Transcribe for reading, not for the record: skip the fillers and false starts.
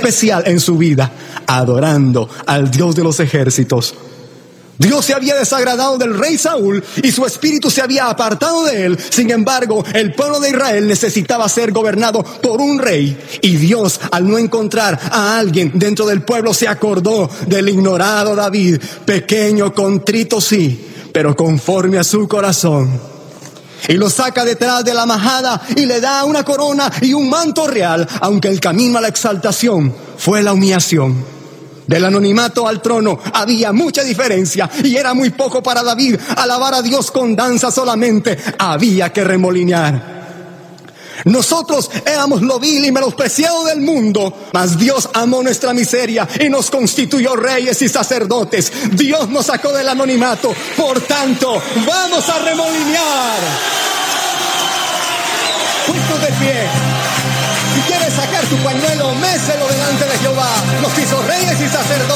especial en su vida, adorando al Dios de los ejércitos. Dios se había desagradado del rey Saúl y su espíritu se había apartado de él. Sin embargo, el pueblo de Israel necesitaba ser gobernado por un rey. Y Dios, al no encontrar a alguien dentro del pueblo, se acordó del ignorado David, pequeño, contrito sí, pero conforme a su corazón. Y lo saca detrás de la majada y le da una corona y un manto real, aunque el camino a la exaltación fue la humillación. Del anonimato al trono había mucha diferencia y era muy poco para David alabar a Dios con danza solamente. Había que remolinear. Nosotros éramos lo vil y menospreciado del mundo, mas Dios amó nuestra miseria y nos constituyó reyes y sacerdotes. Dios nos sacó del anonimato, por tanto, vamos a remolinear. Puestos de pie. Si quieres sacar tu pañuelo, méselo delante de Jehová. Nos hizo reyes y sacerdotes.